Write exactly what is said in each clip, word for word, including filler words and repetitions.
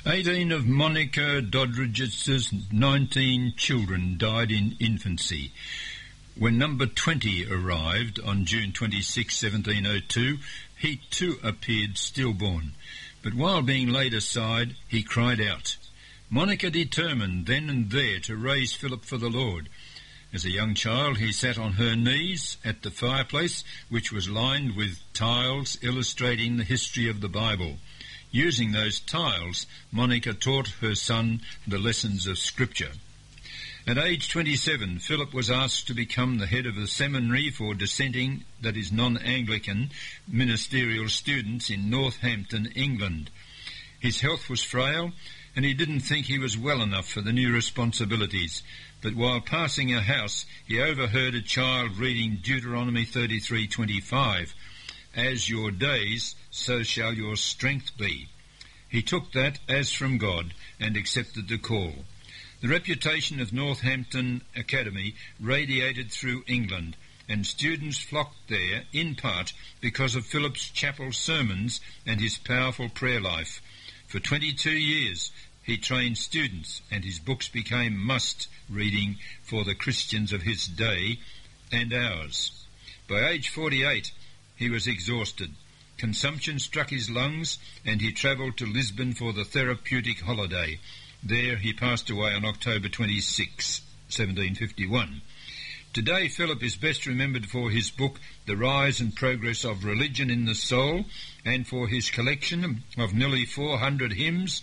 eighteen of Monica Doddridge's nineteen children died in infancy. When number twenty arrived on June twenty-sixth, seventeen oh two, he too appeared stillborn. But while being laid aside, he cried out. Monica determined then and there to raise Philip for the Lord. As a young child, he sat on her knees at the fireplace, which was lined with tiles illustrating the history of the Bible. Using those tiles, Monica taught her son the lessons of Scripture. At age twenty-seven, Philip was asked to become the head of a seminary for dissenting, that is non-Anglican, ministerial students in Northampton, England. His health was frail, and he didn't think he was well enough for the new responsibilities. But while passing a house, he overheard a child reading Deuteronomy thirty-three twenty-five, "As your days, so shall your strength be." He took that as from God and accepted the call. The reputation of Northampton Academy radiated through England, and students flocked there in part because of Philip's chapel sermons and his powerful prayer life. For twenty-two years he trained students, and his books became must-reading for the Christians of his day and ours. By age forty-eight he was exhausted. Consumption struck his lungs, and he travelled to Lisbon for the therapeutic holiday. There he passed away on October twenty-sixth, seventeen fifty-one. Today Philip is best remembered for his book The Rise and Progress of Religion in the Soul, and for his collection of nearly four hundred hymns,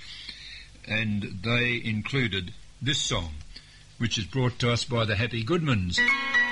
and they included this song, which is brought to us by the Happy Goodmans.